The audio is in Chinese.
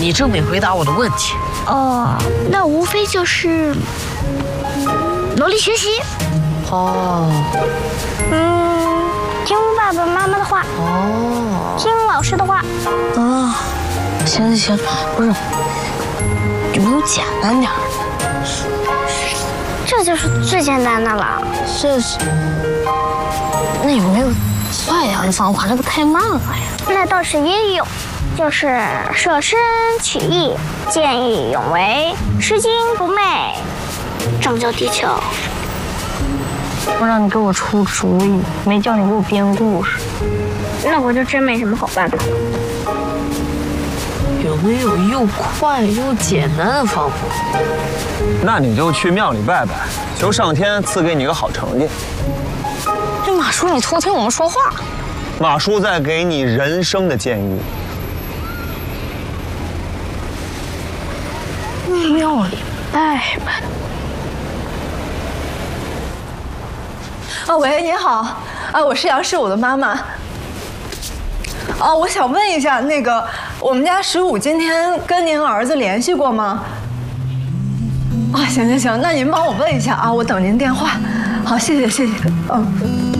你正没回答我的问题。 哦，那无非就是努力学习。 哦。 听爸爸妈妈的话。 哦。 听老师的话。 啊，行，不是，有没有简单点儿的？ 这就是最简单的了。 这是，那有没有快点的方法？这个太慢了呀。 那倒是也有，就是舍身取义，见义勇为，拾金不昧，拯救地球。 我让你给我出主意，没叫你给我编故事。 那我就真没什么好办法了。 有没有又快又简单的方法？ 那你就去庙里拜拜，求上天赐给你个好成绩。 这马叔，你偷听我们说话。 马叔在给你人生的建议。 庙里拜拜。 喂，您好，我是杨世武的妈妈。我想问一下，我们家15今天跟您儿子联系过吗？行，那您帮我问一下啊，我等您电话。好，谢谢。